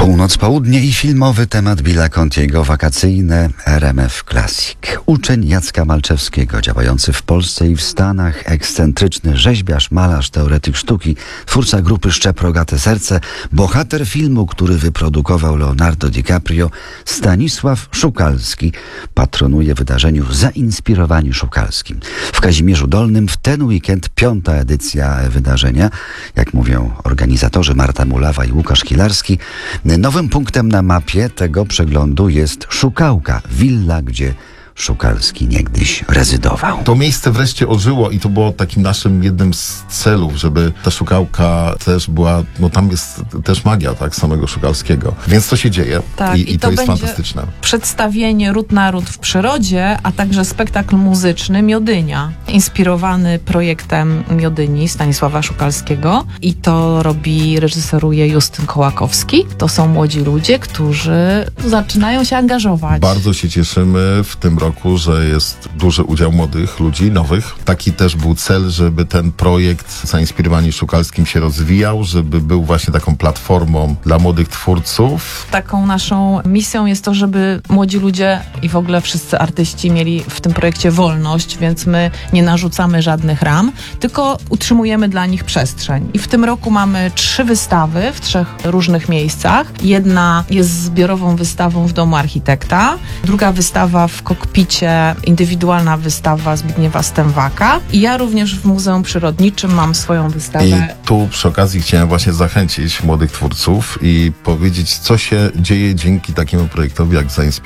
Północ-południe i filmowy temat Billa Contiego, wakacyjne RMF Classic. Uczeń Jacka Malczewskiego, działający w Polsce i w Stanach, ekscentryczny rzeźbiarz, malarz, teoretyk sztuki, twórca grupy Szczep Rogate Serce, bohater filmu, który wyprodukował Leonardo DiCaprio, Stanisław Szukalski, patronuje wydarzeniu Zainspirowani Szukalskim. W Kazimierzu Dolnym w ten weekend 5. edycja wydarzenia. Jak mówią organizatorzy Marta Mulawa i Łukasz Kilarski, nowym punktem na mapie tego przeglądu jest Szukałka, willa, gdzie Szukalski niegdyś rezydował. To miejsce wreszcie ożyło i to było takim naszym jednym z celów, żeby ta Szukałka też była, no tam jest też magia, tak, samego Szukalskiego. Więc to się dzieje i to jest fantastyczne. Przedstawienie Ród na Ród w przyrodzie, a także spektakl muzyczny Miodynia, inspirowany projektem Miodyni Stanisława Szukalskiego i to reżyseruje Justyn Kołakowski. To są młodzi ludzie, którzy zaczynają się angażować. Bardzo się cieszymy w tym roku, że jest duży udział młodych ludzi, nowych. Taki też był cel, żeby ten projekt Zainspirowani Szukalskim się rozwijał, żeby był właśnie taką platformą dla młodych twórców. Taką naszą misją jest to, żeby młodzi ludzie i w ogóle wszyscy artyści mieli w tym projekcie wolność, więc my nie narzucamy żadnych ram, tylko utrzymujemy dla nich przestrzeń. I w tym roku mamy 3 wystawy w 3 różnych miejscach. Jedna jest zbiorową wystawą w Domu Architekta, druga wystawa w Kokpicie, indywidualna wystawa Zbigniewa Stęwaka i ja również w Muzeum Przyrodniczym mam swoją wystawę. I tu przy okazji chciałem właśnie zachęcić młodych twórców i powiedzieć, co się dzieje dzięki takiemu projektowi jak Zainspirowani